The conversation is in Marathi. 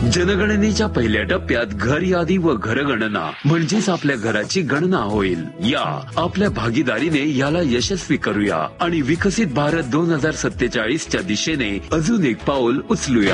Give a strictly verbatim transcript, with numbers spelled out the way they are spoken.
जनगणनेच्या पहिल्या टप्प्यात घर यादी व घरगणना म्हणजेच आपल्या घराची गणना होईल। या आपल्या भागीदारीने याला यशस्वी करूया आणि विकसित भारत दोन हजार सत्तेचाळीस च्या दिशेने अजून एक पाऊल उचलूया।